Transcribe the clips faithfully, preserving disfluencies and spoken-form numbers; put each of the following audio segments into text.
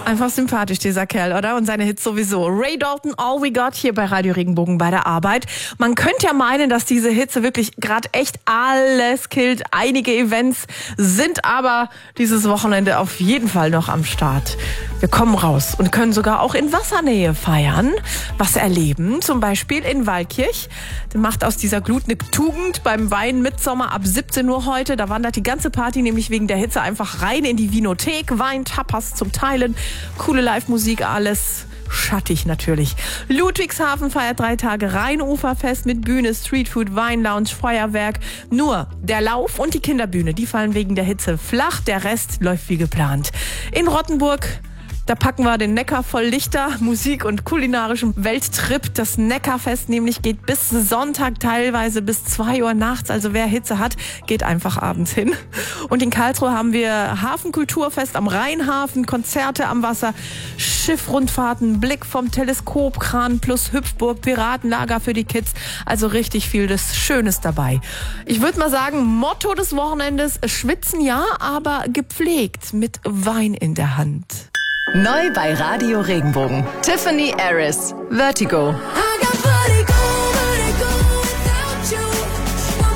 Einfach sympathisch, dieser Kerl, oder? Und seine Hits sowieso. Ray Dalton, All We Got, hier bei Radio Regenbogen bei der Arbeit. Man könnte ja meinen, dass diese Hitze wirklich gerade echt alles killt. Einige Events sind aber dieses Wochenende auf jeden Fall noch am Start. Wir kommen raus und können sogar auch in Wassernähe feiern, was erleben. Zum Beispiel in Waldkirch. Der macht aus dieser Glut eine Tugend beim Wein Mitsommer ab siebzehn Uhr heute. Da wandert die ganze Party nämlich wegen der Hitze einfach rein in die Vinothek. Wein, Tapas zum Teilen, coole Live-Musik, alles schattig natürlich. Ludwigshafen feiert drei Tage Rheinuferfest mit Bühne, Streetfood, Weinlounge, Feuerwerk. Nur der Lauf und die Kinderbühne, die fallen wegen der Hitze flach. Der Rest läuft wie geplant. In Rottenburg, da packen wir den Neckar voll Lichter, Musik und kulinarischem Welttrip. Das Neckarfest nämlich geht bis Sonntag, teilweise bis zwei Uhr nachts. Also wer Hitze hat, geht einfach abends hin. Und in Karlsruhe haben wir Hafenkulturfest am Rheinhafen, Konzerte am Wasser, Schiffrundfahrten, Blick vom Teleskopkran plus Hüpfburg, Piratenlager für die Kids. Also richtig viel des Schönes dabei. Ich würde mal sagen, Motto des Wochenendes: Schwitzen ja, aber gepflegt mit Wein in der Hand. Neu bei Radio Regenbogen. Tiffany Harris, Vertigo.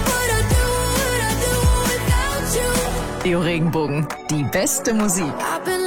Radio Regenbogen, die beste Musik.